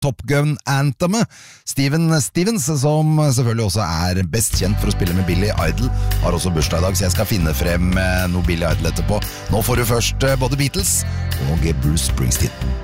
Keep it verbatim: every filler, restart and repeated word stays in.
Top Gun Anthemet. Steven Stevens, som selvfølgelig også er best kjent for å spille med Billy Idol, har også bursdag i dag, så jeg skal finne frem noe Billy Idol etterpå. Nå får du først både Beatles og Bruce Springsteen.